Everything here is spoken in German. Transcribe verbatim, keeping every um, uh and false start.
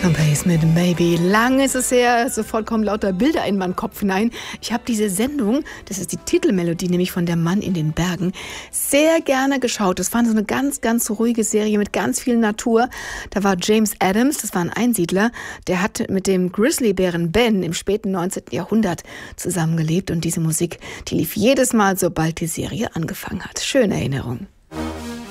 Tom Pace mit Maybe. Lang ist es her, sofort kommen lauter Bilder in meinen Kopf hinein. Ich habe diese Sendung, das ist die Titelmelodie, nämlich von Der Mann in den Bergen, sehr gerne geschaut. Das war so eine ganz, ganz ruhige Serie mit ganz viel Natur. Da war James Adams, das war ein Einsiedler, der hat mit dem Grizzlybären Ben im späten neunzehnten Jahrhundert zusammengelebt. Und diese Musik, die lief jedes Mal, sobald die Serie angefangen hat. Schöne Erinnerung.